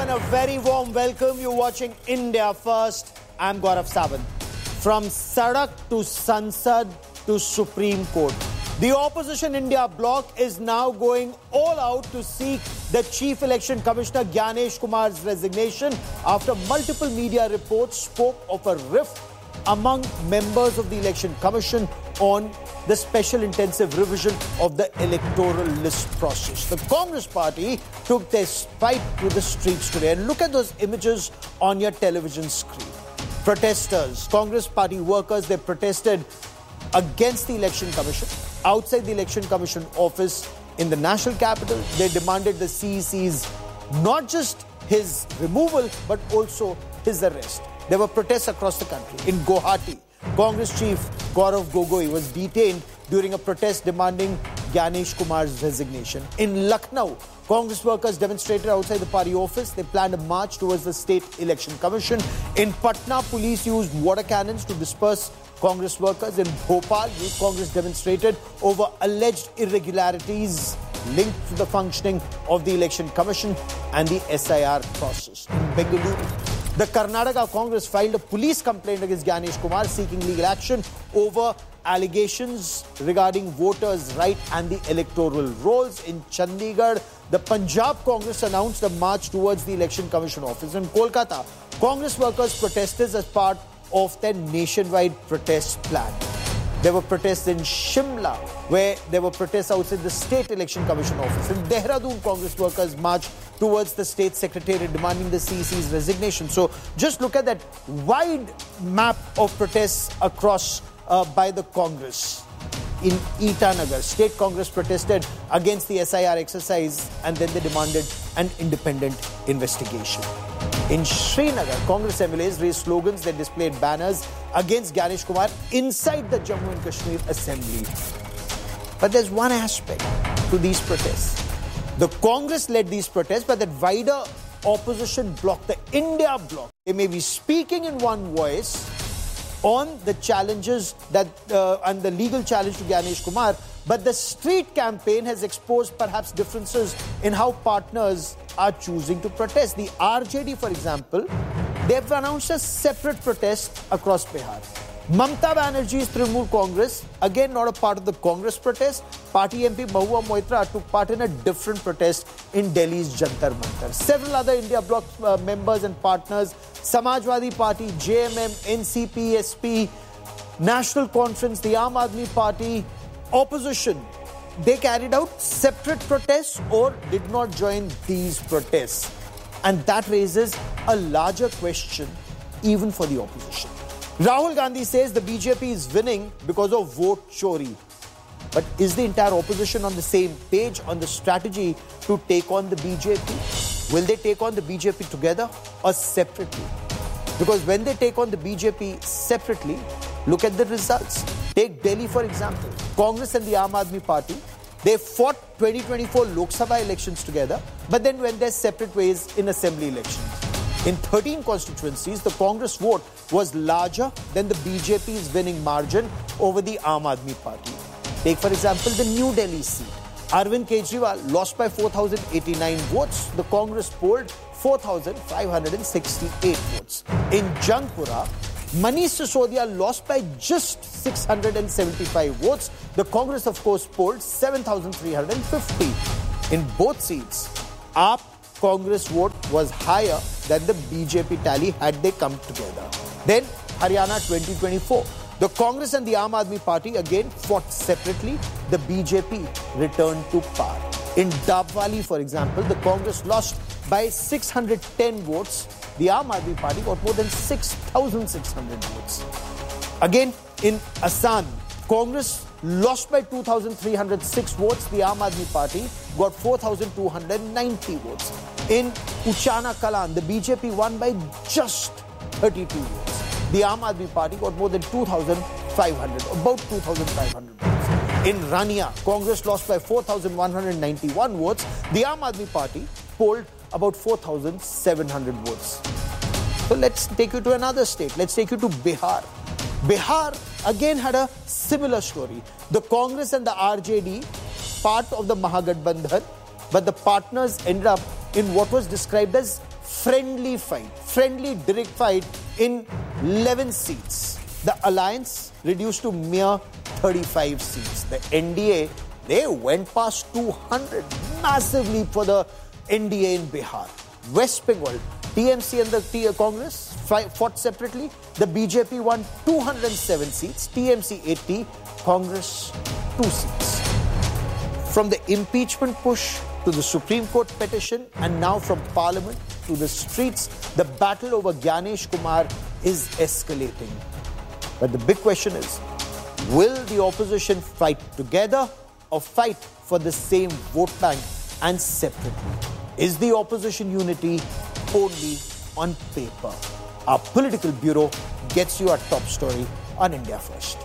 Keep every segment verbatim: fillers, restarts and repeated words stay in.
everyone, a very warm welcome. You're watching India First. I'm Gaurav Sawant. From Sadak to Sansad to Supreme Court, the opposition India bloc is now going all out to seek the Chief Election Commissioner Gyanesh Kumar's resignation after multiple media reports spoke of a rift among members of the Election Commission on the special intensive revision of the electoral list process. The Congress party took their spite to the streets today. And look at those images on your television screen. Protesters, Congress party workers, they protested against the Election Commission. Outside the Election Commission office in the national capital, they demanded the C E C's not just his removal, but also his arrest. There were protests across the country. In Guwahati, Congress chief Gaurav Gogoi was detained during a protest demanding Gyanesh Kumar's resignation. In Lucknow, Congress workers demonstrated outside the party office. They planned a march towards the State Election Commission. In Patna, police used water cannons to disperse Congress workers. In Bhopal, youth Congress demonstrated over alleged irregularities linked to the functioning of the Election Commission and the S I R process. In Bengaluru, the Karnataka Congress filed a police complaint against Gyanesh Kumar seeking legal action over allegations regarding voters' rights and the electoral rolls. In Chandigarh, the Punjab Congress announced a march towards the Election Commission office. In Kolkata, Congress workers protested as part of their nationwide protest plan. There were protests in Shimla, where there were protests outside the State Election Commission office. In Dehradun, Congress workers marched towards the State Secretariat demanding the C E C's resignation. So just look at that wide map of protests across uh, by the Congress. In Itanagar, State Congress protested against the S I R exercise and then they demanded an independent investigation. In Srinagar, Congress M L As raised slogans that displayed banners against Gyanesh Kumar inside the Jammu and Kashmir Assembly. But there's one aspect to these protests. The Congress led these protests, but that wider opposition bloc, the India bloc, they may be speaking in one voice on the challenges that uh, and the legal challenge to Gyanesh Kumar, but the street campaign has exposed perhaps differences in how partners are choosing to protest. The R J D, for example, they have announced a separate protest across Bihar. Mamata Banerjee's Trinamool Congress, again not a part of the Congress protest. Party M P Mahua Moitra took part in a different protest in Delhi's Jantar Mantar. Several other India bloc uh, members and partners, Samajwadi Party, J M M, N C P, S P, National Conference, the Aam Aadmi Party, opposition, they carried out separate protests or did not join these protests. And that raises a larger question even for the opposition. Rahul Gandhi says the B J P is winning because of vote chori. But is the entire opposition on the same page on the strategy to take on the B J P? Will they take on the B J P together or separately? Because when they take on the B J P separately, look at the results. Take Delhi, for example. Congress and the Aam Aadmi Party, they fought twenty twenty-four Lok Sabha elections together, but then went their separate ways in assembly elections. In thirteen constituencies, the Congress vote was larger than the B J P's winning margin over the Aam Aadmi Party. Take, for example, the New Delhi seat. Arvind Kejriwal lost by four thousand eighty-nine votes. The Congress polled four thousand five hundred sixty-eight votes. In Jangpura, Manish Sisodia lost by just six hundred seventy-five votes. The Congress, of course, polled seven thousand three hundred fifty. In both seats, A A P Congress vote was higher than the B J P tally had they come together. Then, Haryana twenty twenty-four. The Congress and the Aam Aadmi Party again fought separately. The B J P returned to par. In Dabwali, for example, the Congress lost by six hundred ten votes. The Aam Aadmi Party got more than six thousand six hundred votes. Again, in Assam, Congress lost by two thousand three hundred six votes. The Aam Aadmi Party got four thousand two hundred ninety votes. In Uchana Kalan, the B J P won by just thirty-two votes. The Aam Aadmi Party got more than two thousand five hundred, about two thousand five hundred votes. In Rania, Congress lost by four thousand one hundred ninety-one votes. The Aam Aadmi Party polled about four thousand seven hundred votes. So let's take you to another state. Let's take you to Bihar. Bihar again had a similar story. The Congress and the R J D, part of the Mahagathbandhan, but the partners ended up in what was described as friendly fight, friendly direct fight in eleven seats. The alliance reduced to mere thirty-five seats. The N D A, they went past two hundred. Massive leap for the N D A in Bihar. West Bengal, T M C and the T- Congress fought separately. The B J P won two hundred seven seats, T M C eighty, Congress two seats. From the impeachment push to the Supreme Court petition and now from Parliament to the streets, the battle over Gyanesh Kumar is escalating. But the big question is, will the opposition fight together or fight for the same vote bank and separately? Is the opposition unity only on paper? Our political bureau gets you our top story on India First.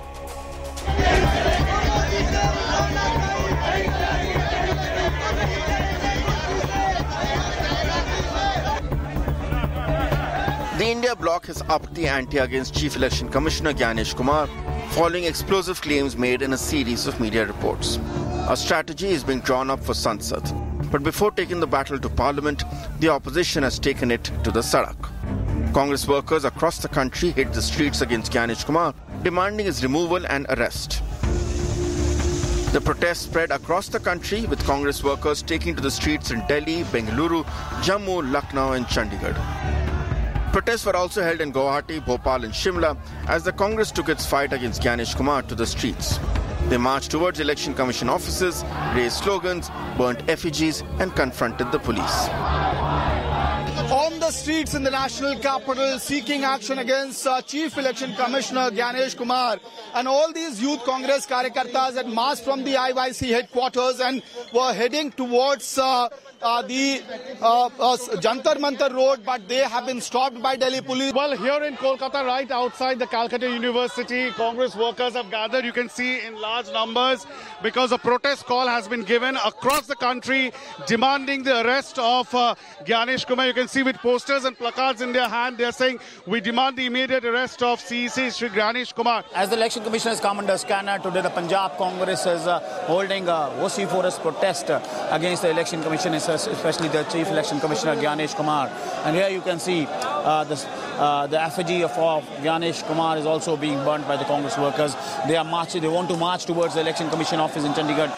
The India bloc has upped the ante against Chief Election Commissioner Gyanesh Kumar following explosive claims made in a series of media reports. A strategy is being drawn up for Sansad. But before taking the battle to Parliament, the opposition has taken it to the Sadak. Congress workers across the country hit the streets against Gyanesh Kumar, demanding his removal and arrest. The protests spread across the country, with Congress workers taking to the streets in Delhi, Bengaluru, Jammu, Lucknow and Chandigarh. Protests were also held in Guwahati, Bhopal and Shimla as the Congress took its fight against Gyanesh Kumar to the streets. They marched towards Election Commission offices, raised slogans, burnt effigies and confronted the police. On the streets in the national capital, seeking action against uh, Chief Election Commissioner Gyanesh Kumar, and all these youth Congress Karyakartas had marched from the I Y C headquarters and were heading towards uh, uh, the uh, uh, Jantar Mantar Road, but they have been stopped by Delhi police. Well, here in Kolkata, right outside the Calcutta University, Congress workers have gathered, you can see, in large numbers, because a protest call has been given across the country demanding the arrest of uh, Gyanesh Kumar. You can see with posters and placards in their hand, they are saying, we demand the immediate arrest of C E C Shri Gyanesh Kumar. As the Election Commission has come under scanner, today the Punjab Congress is uh, holding a vociferous protest uh, against the Election Commission, especially the Chief Election Commissioner Gyanesh Kumar. And here you can see uh, this, uh, the effigy of, of Gyanesh Kumar is also being burnt by the Congress workers. They are marching, they want to march towards the Election Commission office in Chandigarh.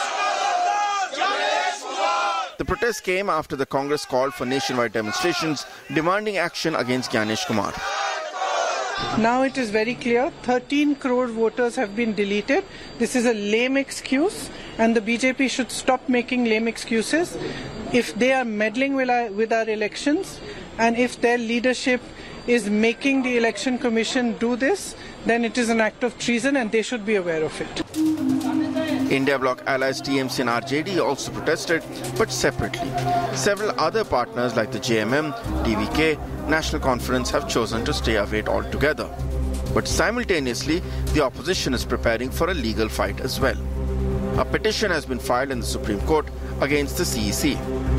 The protest came after the Congress called for nationwide demonstrations demanding action against Gyanesh Kumar. Now it is very clear, thirteen crore voters have been deleted. This is a lame excuse, and the B J P should stop making lame excuses. If they are meddling with our, with our elections, and if their leadership is making the Election Commission do this, then it is an act of treason and they should be aware of it. India bloc allies T M C and R J D also protested, but separately. Several other partners like the J M M, D V K, National Conference have chosen to stay away altogether. But simultaneously, the opposition is preparing for a legal fight as well. A petition has been filed in the Supreme Court against the C E C.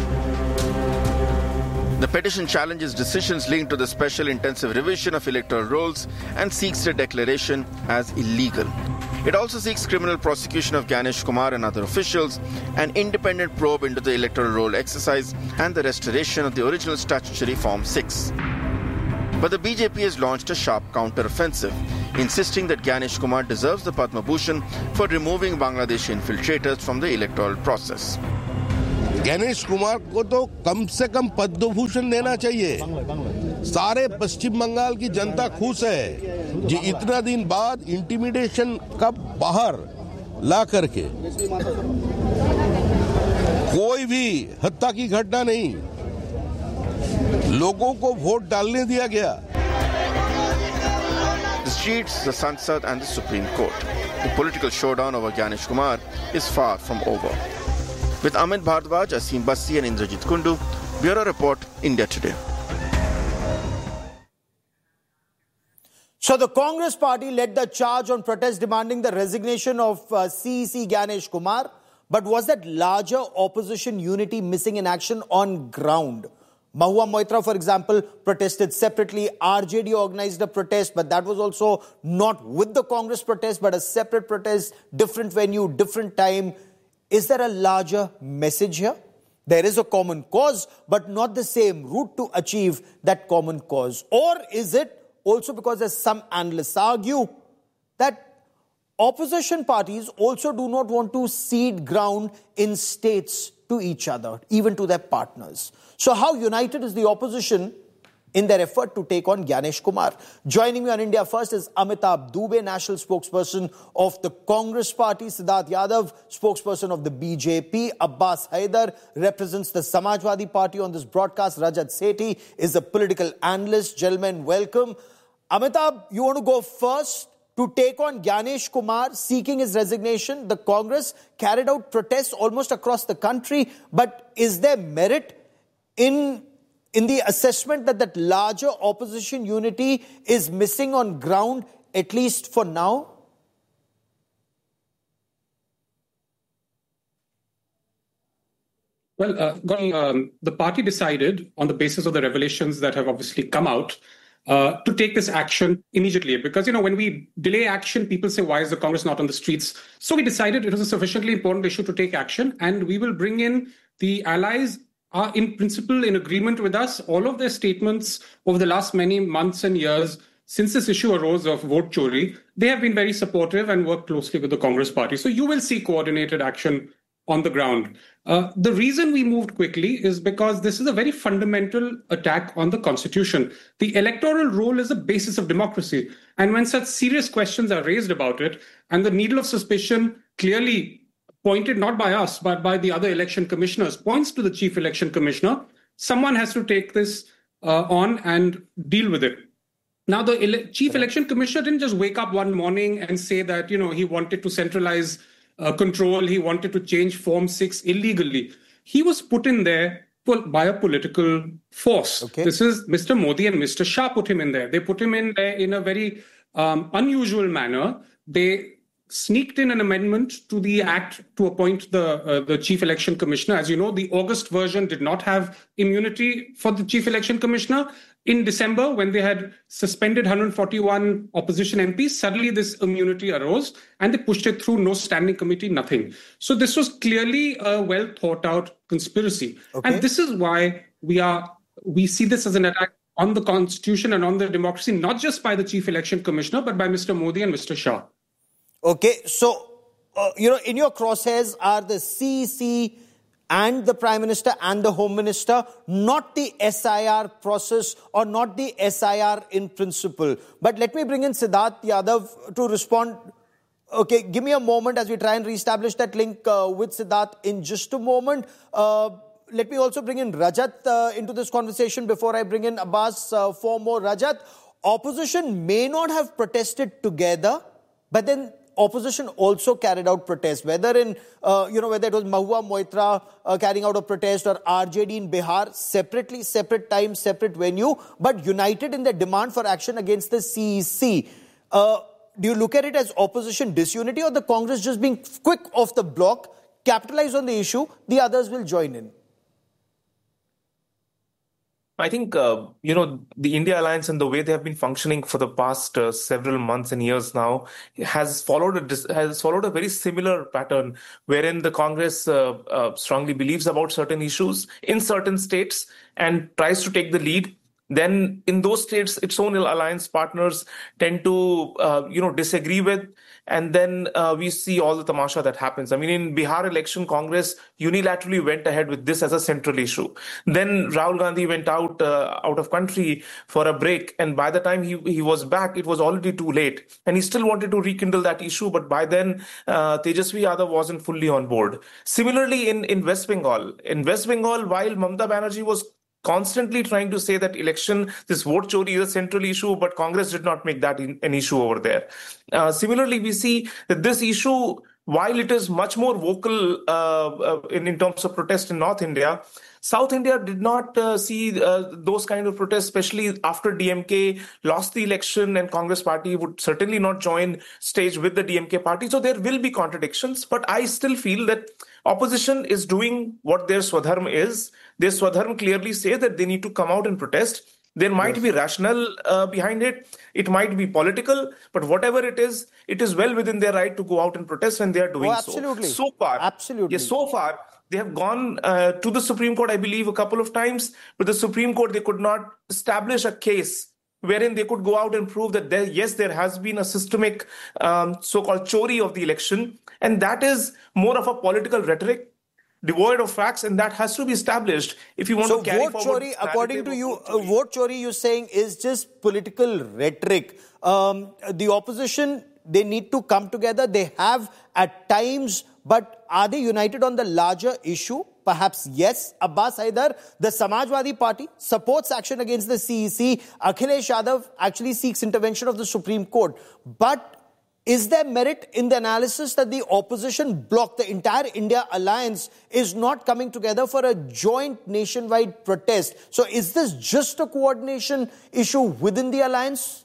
The petition challenges decisions linked to the special intensive revision of electoral rolls and seeks their declaration as illegal. It also seeks criminal prosecution of Gyanesh Kumar and other officials, an independent probe into the electoral roll exercise, and the restoration of the original statutory Form six. But the B J P has launched a sharp counter-offensive, insisting that Gyanesh Kumar deserves the Padma Bhushan for removing Bangladeshi infiltrators from the electoral process. Ganesh Kumar को तो कम से कम पद्म भूषण देना चाहिए। सारे पश्चिम बंगाल की जनता खुश है जी इतना दिन बाद इंटिमिडेशन का बाहर ला करके कोई भी हत्या की घटना नहीं, लोगों को वोट डालने दिया गया। The streets, the Sansad and the Supreme Court. The political showdown over Gyanesh Kumar is far from over. With Amit Bhardwaj, Asim Bassi and Indrajit Kundu, Bureau Report, India Today. So the Congress party led the charge on protests demanding the resignation of uh, C E C Gyanesh Kumar. But was that larger opposition unity missing in action on ground? Mahua Moitra, for example, protested separately. R J D organized a protest, but that was also not with the Congress protest, but a separate protest, different venue, different time. Is there a larger message here? There is a common cause, but not the same route to achieve that common cause? Or is it also because, as some analysts argue, that opposition parties also do not want to cede ground in states to each other, even to their partners? So how united is the opposition in their effort to take on Gyanesh Kumar? Joining me on India First is Amitabh Dubey, national spokesperson of the Congress Party; Siddharth Yadav, spokesperson of the B J P; Abbas Haider represents the Samajwadi Party on this broadcast; Rajat Sethi is a political analyst. Gentlemen, welcome. Amitabh, you want to go first? To take on Gyanesh Kumar, seeking his resignation, the Congress carried out protests almost across the country. But is there merit in, in the assessment that that larger opposition unity is missing on ground, at least for now? Well, uh, um, the party decided, on the basis of the revelations that have obviously come out, Uh, to take this action immediately. Because, you know, when we delay action, people say, why is the Congress not on the streets? So we decided it was a sufficiently important issue to take action, and we will bring in the allies are in principle in agreement with us. All of their statements over the last many months and years since this issue arose of vote chori, they have been very supportive and worked closely with the Congress Party. So you will see coordinated action on the ground. Uh, the reason we moved quickly is because this is a very fundamental attack on the Constitution. The electoral roll is the basis of democracy. And when such serious questions are raised about it, and the needle of suspicion clearly pointed not by us, but by the other election commissioners, points to the chief election commissioner, someone has to take this uh, on and deal with it. Now, the ele- chief election commissioner didn't just wake up one morning and say that, you know, he wanted to centralize Uh, control, he wanted to change Form six illegally. He was put in there by a political force. Okay. This is Mister Modi and Mister Shah put him in there. They put him in there in a very um, unusual manner. They sneaked in an amendment to the act to appoint the uh, the chief election commissioner. As you know, the August version did not have immunity for the chief election commissioner. In December, when they had suspended one hundred forty-one opposition M Ps, suddenly this immunity arose and they pushed it through, no standing committee, nothing. So this was clearly a well thought out conspiracy. Okay. And this is why we are we see this as an attack on the Constitution and on the democracy, not just by the chief election commissioner, but by Mister Modi and Mister Shah. Okay, so, uh, you know, in your crosshairs are the C E C and the Prime Minister and the Home Minister, not the S I R process or not the S I R in principle. But let me bring in Siddharth Yadav to respond. Okay, give me a moment as we try and reestablish that link uh, with Siddharth in just a moment. Uh, let me also bring in Rajat uh, into this conversation before I bring in Abbas uh, for more. Rajat, opposition may not have protested together, but then opposition also carried out protests, whether in, uh, you know, whether it was Mahua Moitra uh, carrying out a protest or R J D in Bihar, separately, separate time, separate venue, but united in their demand for action against the C E C. Uh, do you look at it as opposition disunity or the Congress just being quick off the block, capitalize on the issue, the others will join in? I think, uh, you know, the India Alliance and the way they have been functioning for the past uh, several months and years now has followed a, has followed a very similar pattern wherein the Congress uh, uh, strongly believes about certain issues in certain states and tries to take the lead. Then in those states, its own alliance partners tend to, uh, you know, disagree with. And then uh, we see all the tamasha that happens. I mean, in Bihar election, Congress unilaterally went ahead with this as a central issue. Then Rahul Gandhi went out uh, out of country for a break. And by the time he, he was back, it was already too late. And he still wanted to rekindle that issue. But by then, uh, Tejasvi Yadav wasn't fully on board. Similarly, in, in West Bengal, in West Bengal, while Mamata Banerjee was constantly trying to say that election, this vote chori is a central issue, but Congress did not make that in, an issue over there. Uh, similarly, we see that this issue, while it is much more vocal uh, uh, in, in terms of protest in North India, South India did not uh, see uh, those kind of protests, especially after D M K lost the election and Congress party would certainly not join stage with the D M K party. So there will be contradictions, but I still feel that opposition is doing what their Swadharma is. Their Swadharma clearly say that they need to come out and protest. There might yes. be rationale uh, behind it. It might be political, but whatever it is, it is well within their right to go out and protest, and they are doing oh, absolutely. so. So far, absolutely. Yes, so far, They have gone uh, to the Supreme Court, I believe, a couple of times. But the Supreme Court, they could not establish a case wherein they could go out and prove that, there, yes, there has been a systemic um, so-called chori of the election. And that is more of a political rhetoric, devoid of facts, and that has to be established if you want so to carry vote forward. Chori, according to you, uh, vote chori, you're saying, is just political rhetoric. Um, the opposition, they need to come together. They have at times, but are they united on the larger issue? Perhaps yes. Abbas Haidar, the Samajwadi Party, supports action against the C E C. Akhilesh Yadav actually seeks intervention of the Supreme Court. But is there merit in the analysis that the opposition bloc, the entire India alliance, is not coming together for a joint nationwide protest? So is this just a coordination issue within the alliance?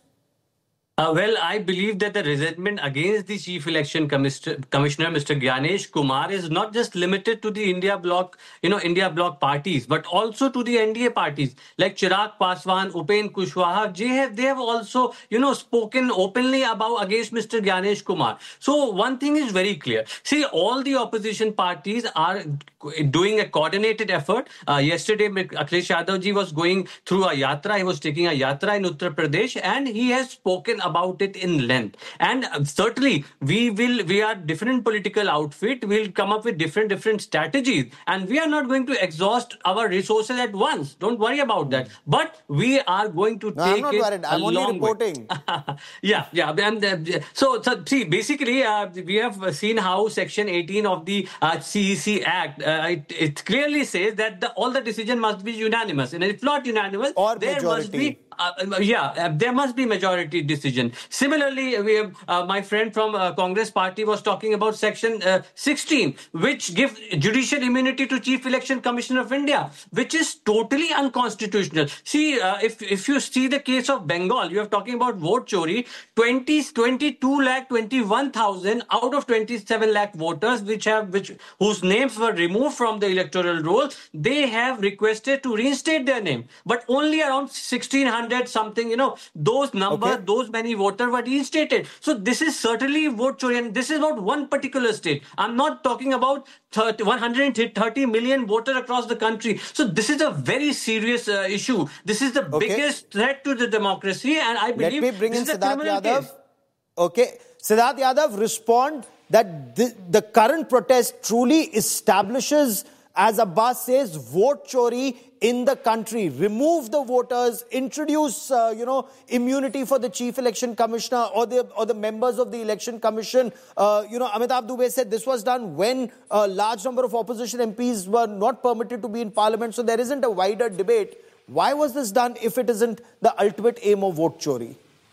Uh, well, I believe that the resentment against the Chief Election Commissioner, Mister Gyanesh Kumar, is not just limited to the India bloc, you know, India bloc parties, but also to the N D A parties like Chirag Paswan, Upen Kushwaha. They have, they have also, you know, spoken openly about against Mister Gyanesh Kumar. So one thing is very clear. See, all the opposition parties are doing a coordinated effort. Uh, yesterday, Akhilesh Yadav ji was going through a yatra. He was taking a yatra in Uttar Pradesh, and he has spoken about it in length. And uh, certainly, we will. We are different political outfit. We'll come up with different different strategies, and we are not going to exhaust our resources at once. Don't worry about that. But we are going to no, take I'm not it worried. I'm a only long reporting. yeah, yeah. And uh, so, so see, basically, uh, we have seen how Section eighteen of the uh, C E C Act. Uh, it, it clearly says that the, all the decision must be unanimous, and if not unanimous, or there majority. must be uh, yeah, uh, there must be majority decision. Similarly, we have uh, my friend from uh, Congress Party was talking about Section uh, sixteen, which gives judicial immunity to Chief Election Commissioner of India, which is totally unconstitutional. See, uh, if if you see the case of Bengal, you are talking about vote chori. twenty, twenty-two lakh twenty-one thousand out of twenty-seven lakh voters, which have which whose names were removed from the electoral roll, they have requested to reinstate their name, but only around sixteen hundred something, you know, those numbers, okay. those many voters were reinstated. So this is certainly vote chori, and this is not one particular state. I'm not talking about thirty, one hundred thirty million voters across the country. So this is a very serious uh, issue. This is the okay. biggest threat to the democracy, and I believe Let me bring this in is a Siddharth Yadav. Case. Okay, Siddharth Yadav, respond that the, the current protest truly establishes, as Abbas says, vote chori in the country. Remove the voters, introduce, uh, you know, immunity for the Chief Election Commissioner or the or the members of the Election Commission. Uh, you know, Amitabh Dubey said this was done when a large number of opposition M Ps were not permitted to be in Parliament, so there isn't a wider debate. Why was this done if it isn't the ultimate aim of vote chori?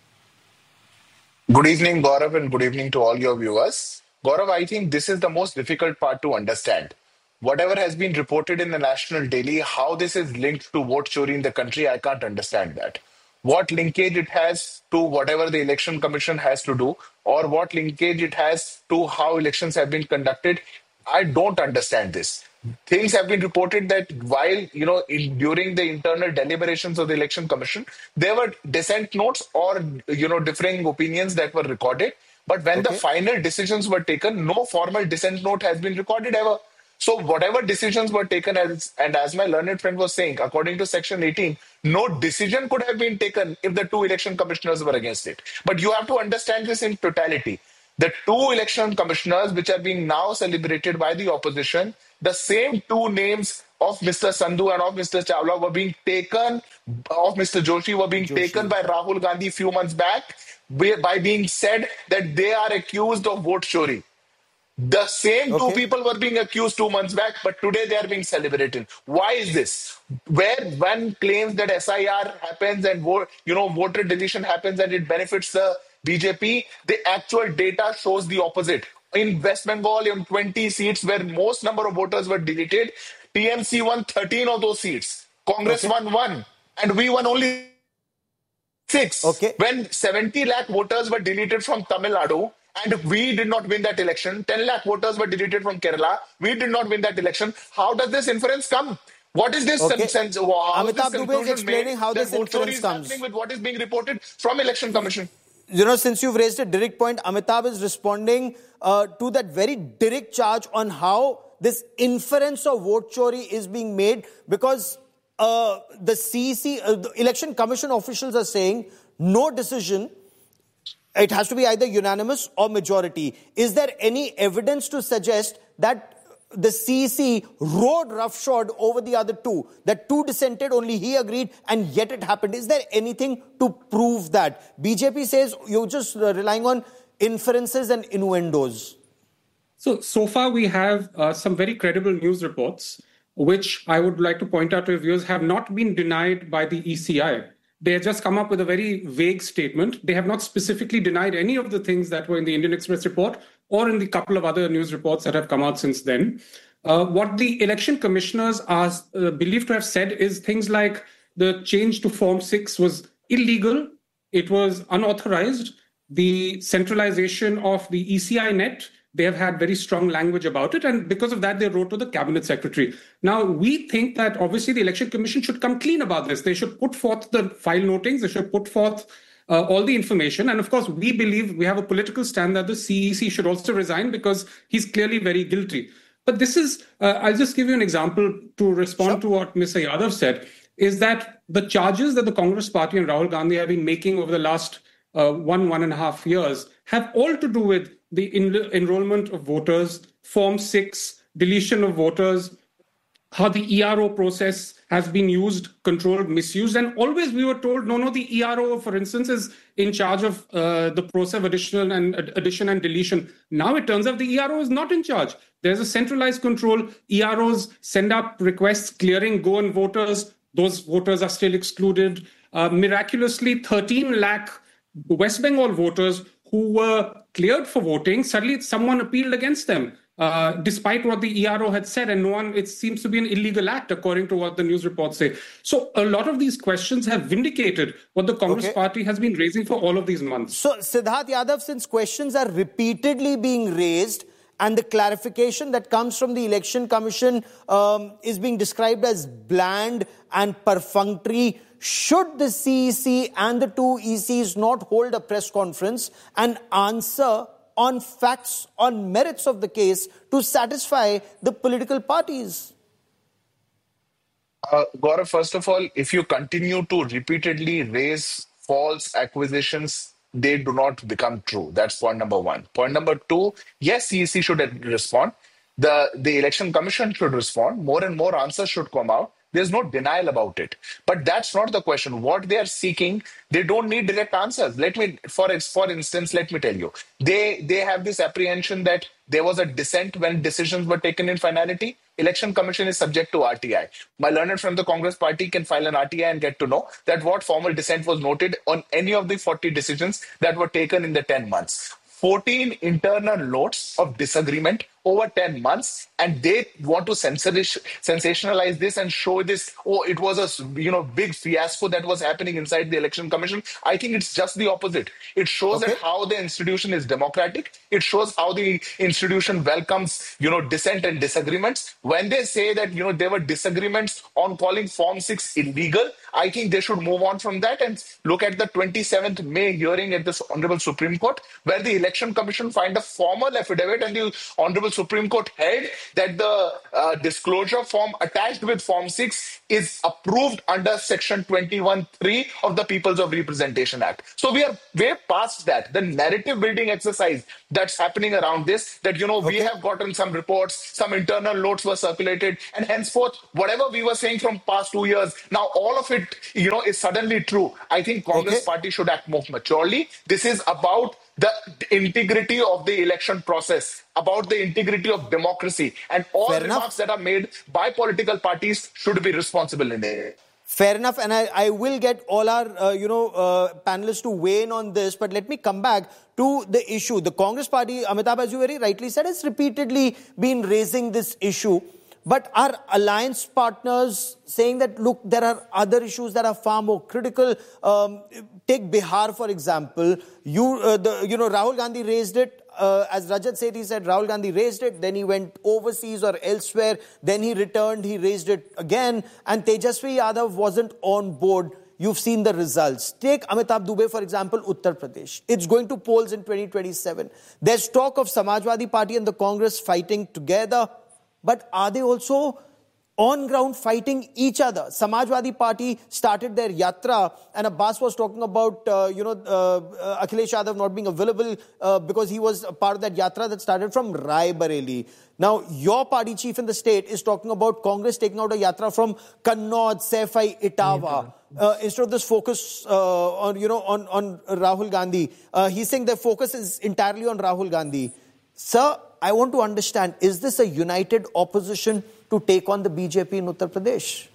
Good evening, Gaurav, and good evening to all your viewers. Gaurav, I think this is the most difficult part to understand. Whatever has been reported in the National Daily, how this is linked to vote chori in the country, I can't understand that. What linkage it has to whatever the Election Commission has to do, or what linkage it has to how elections have been conducted, I don't understand this. Things have been reported that while, you know, in, during the internal deliberations of the Election Commission, there were dissent notes or, you know, differing opinions that were recorded. But when okay. the final decisions were taken, no formal dissent note has been recorded ever. So whatever decisions were taken, as and as my learned friend was saying, according to Section eighteen, no decision could have been taken if the two election commissioners were against it. But you have to understand this in totality. The two election commissioners which are being now celebrated by the opposition, the same two names of Mister Sandhu and of Mister Chawla were being taken, of Mister Joshi were being Joshi. taken by Rahul Gandhi a few months back by being said that they are accused of vote chori. The same okay. two people were being accused two months back, but today they are being celebrated. Why is this? Where one claims that S I R happens and vote, you know, voter deletion happens and it benefits the B J P, the actual data shows the opposite. In West Bengal, in twenty seats where most number of voters were deleted, T M C won thirteen of those seats. Congress okay. won one, and we won only six. Okay. When seventy lakh voters were deleted from Tamil Nadu, and we did not win that election. ten lakh voters were deleted from Kerala. We did not win that election. How does this inference come? What is this okay. sense? How Amitabh Dubey is explaining how this inference comes. With what is being reported from Election Commission. You know, since you've raised a direct point, Amitabh is responding uh, to that very direct charge on how this inference of vote chori is being made? Because uh, the C E C, uh, the Election Commission officials are saying no decision. It has to be either unanimous or majority. Is there any evidence to suggest that the C E C rode roughshod over the other two? That two dissented, only he agreed, and yet it happened. Is there anything to prove that? B J P says you're just relying on inferences and innuendos. So, so far we have uh, some very credible news reports, which I would like to point out to viewers have not been denied by the E C I. They have just come up with a very vague statement. They have not specifically denied any of the things that were in the Indian Express report or in the couple of other news reports that have come out since then. Uh, what the election commissioners are uh, believed to have said is things like the change to Form six was illegal, it was unauthorized, the centralization of the E C I net, they have had very strong language about it, and because of that, they wrote to the cabinet secretary. Now, we think that obviously the Election Commission should come clean about this. They should put forth the file notings, they should put forth uh, all the information. And of course, we believe we have a political stand that the C E C should also resign because he's clearly very guilty. But this is, uh, I'll just give you an example to respond sure. to what Mister Yadav said, is that the charges that the Congress Party and Rahul Gandhi have been making over the last uh, one, one and a half years have all to do with the en- enrollment of voters, Form six, deletion of voters, how the E R O process has been used, controlled, misused. And always we were told, no, no, the E R O, for instance, is in charge of uh, the process of addition and, addition and deletion. Now it turns out the E R O is not in charge. There's a centralized control. E R Os send up requests clearing go-on voters. Those voters are still excluded. Uh, miraculously, thirteen lakh West Bengal voters who were cleared for voting, suddenly someone appealed against them, uh, despite what the E R O had said, and no one, it seems to be an illegal act, according to what the news reports say. So a lot of these questions have vindicated what the Congress okay. Party has been raising for all of these months. So, Siddharth Yadav, since questions are repeatedly being raised, and the clarification that comes from the Election Commission um, is being described as bland and perfunctory, should the C E C and the two E Cs not hold a press conference and answer on facts, on merits of the case to satisfy the political parties? Uh, Gaurav, first of all, if you continue to repeatedly raise false accusations, they do not become true. That's point number one. Point number two, yes, C E C should respond. The, the Election Commission should respond. More and more answers should come out. There's no denial about it. But that's not the question. What they are seeking, they don't need direct answers. Let me, for for instance, let me tell you. They they have this apprehension that there was a dissent when decisions were taken in finality. Election Commission is subject to R T I. My learned from the Congress Party can file an R T I and get to know that what formal dissent was noted on any of the forty decisions that were taken in the ten months. fourteen internal notes of disagreement over ten months, and they want to sensationalize this and show this, oh, it was a you know big fiasco that was happening inside the Election Commission. I think it's just the opposite. It shows okay. that how the institution is democratic. It shows how the institution welcomes you know dissent and disagreements. When they say that you know there were disagreements on calling Form six illegal, I think they should move on from that and look at the twenty-seventh May hearing at this Honorable Supreme Court, where the Election Commission find a formal affidavit and the Honorable Supreme Court held that the uh, disclosure form attached with Form six is approved under Section twenty-one three of the Peoples of Representation Act. So we are way past that. The narrative building exercise that's happening around this, that, you know, okay. we have gotten some reports, some internal notes were circulated, and henceforth, whatever we were saying from past two years, now all of it, you know, is suddenly true. I think Congress okay. Party should act more maturely. This is about the integrity of the election process, about the integrity of democracy, and all Fair remarks enough. that are made by political parties should be responsible in it. Fair enough, and I, I will get all our, uh, you know, uh, panelists to weigh in on this, but let me come back to the issue. The Congress Party, Amitabh, as you very rightly said, has repeatedly been raising this issue. But our alliance partners saying that, look, there are other issues that are far more critical. Um, take Bihar, for example. You, uh, the, you know, Rahul Gandhi raised it. Uh, as Rajat Sethi said, Rahul Gandhi raised it. Then he went overseas or elsewhere. Then he returned. He raised it again. And Tejasvi Yadav wasn't on board. You've seen the results. Take Amitabh Dubey, for example, Uttar Pradesh. It's going to polls in twenty twenty-seven. There's talk of Samajwadi Party and the Congress fighting together. but are they also on ground fighting each other? Samajwadi Party started their yatra, and Abbas was talking about, uh, you know, uh, uh, Akhilesh Yadav not being available uh, because he was a part of that yatra that started from Rai Bareli. Now, your party chief in the state is talking about Congress taking out a yatra from Kannauj, Saifai, Etawah. Uh, instead of this focus uh, on, you know, on, on Rahul Gandhi, uh, he's saying their focus is entirely on Rahul Gandhi. Sir, I want to understand, is this a united opposition to take on the B J P in Uttar Pradesh?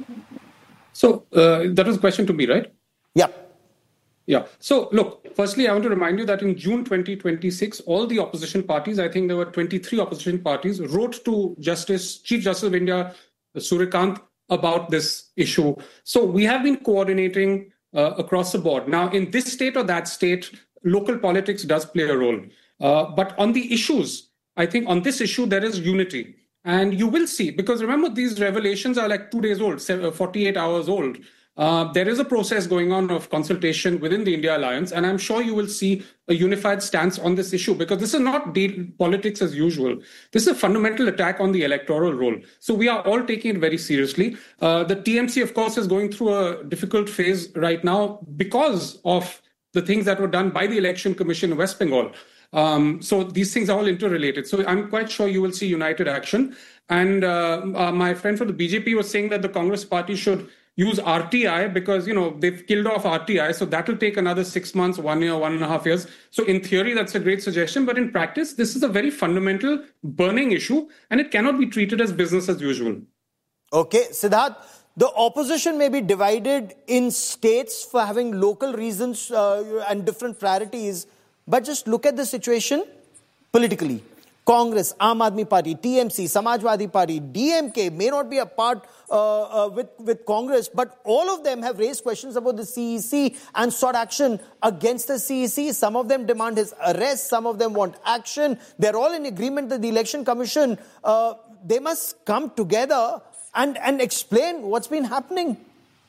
So uh, that was a question to me, right? Yeah. Yeah. So look, firstly, I want to remind you that in June twenty twenty-six, all the opposition parties, I think there were twenty-three opposition parties, wrote to Justice, Chief Justice of India, Suryakant, about this issue. So we have been coordinating uh, across the board. Now, in this state or that state, local politics does play a role. Uh, but on the issues, I think on this issue, there is unity. And you will see, because remember, these revelations are like two days old, forty-eight hours old. Uh, there is a process going on of consultation within the India Alliance, and I'm sure you will see a unified stance on this issue, because this is not politics as usual. This is a fundamental attack on the electoral roll. So we are all taking it very seriously. Uh, the T M C, of course, is going through a difficult phase right now because of the things that were done by the Election Commission in West Bengal. Um, so these things are all interrelated. So I'm quite sure you will see united action. And uh, uh, my friend from the B J P was saying that the Congress party should use R T I because, you know, they've killed off R T I. So that will take another six months, one year, one and a half years. So in theory, that's a great suggestion. But in practice, this is a very fundamental burning issue, and it cannot be treated as business as usual. Okay, Siddharth, the opposition may be divided in states for having local reasons uh, and different priorities. But just look at the situation politically. Congress, Aam Aadmi Party, T M C, Samajwadi Party, D M K may not be a part uh, uh, with, with Congress, but all of them have raised questions about the C E C and sought action against the C E C. Some of them demand his arrest. Some of them want action. They're all in agreement that the Election Commission, uh, they must come together and, and explain what's been happening.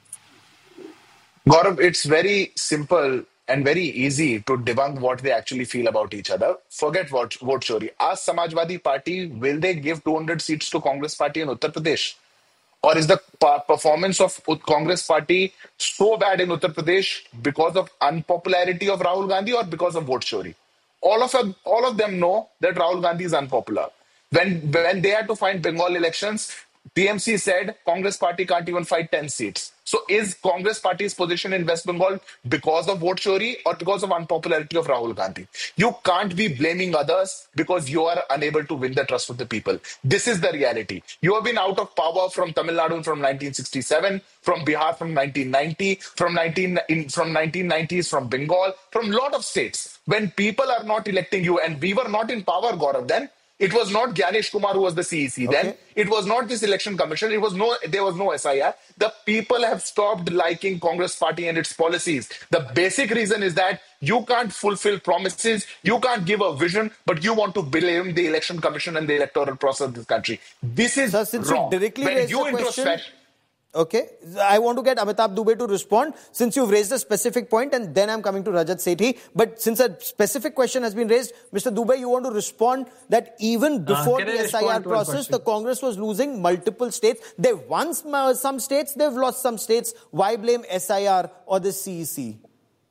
Gaurav, it's very simple and very easy to debunk what they actually feel about each other. Forget vote, vote chori. Ask Samajwadi Party, will they give two hundred seats to Congress Party in Uttar Pradesh? Or is the performance of Congress Party so bad in Uttar Pradesh because of unpopularity of Rahul Gandhi or because of vote chori? All of them, all of them know that Rahul Gandhi is unpopular. When, when they had to fight Bengal elections, T M C said Congress Party can't even fight ten seats. So is Congress Party's position in West Bengal because of vote chori or because of unpopularity of Rahul Gandhi? You can't be blaming others because you are unable to win the trust of the people. This is the reality. You have been out of power from Tamil Nadu from nineteen sixty-seven, from Bihar from nineteen ninety, from nineteen in, from nineteen nineties from Bengal, from a lot of states. When people are not electing you, and we were not in power, Gaurav, then. It was not Gyanesh Kumar who was the C E C then. Okay. It was not this election commission. It was no, there was no S I R. The people have stopped liking Congress Party and its policies. The basic reason is that you can't fulfill promises, you can't give a vision, but you want to blame the election commission and the electoral process of this country. This is so since wrong. You directly when raised you the question, introspect. Okay, I want to get Amitabh Dubey to respond since you've raised a specific point, and then I'm coming to Rajat Sethi. But since a specific question has been raised, Mister Dubey, you want to respond that even before uh, the S I R process, the Congress was losing multiple states. They've won some states, they've lost some states. Why blame S I R or the C E C?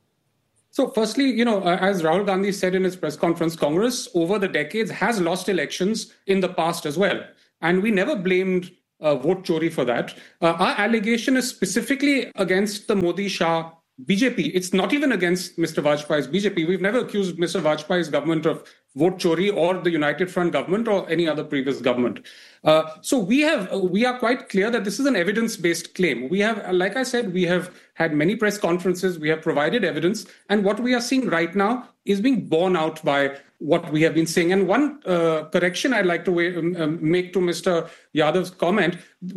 So firstly, you know, as Rahul Gandhi said in his press conference, Congress over the decades has lost elections in the past as well. And we never blamed Uh, vote chori for that. Uh, our allegation is specifically against the Modi-Shah B J P. It's not even against Mister Vajpayee's B J P. We've never accused Mister Vajpayee's government of vote chori or the United Front government or any other previous government. Uh, so we have, uh, we are quite clear that this is an evidence-based claim. We have, like I said, we have had many press conferences. We have provided evidence. And what we are seeing right now is being borne out by what we have been saying. And one uh, correction I'd like to um, make to Mister Yadav's comment,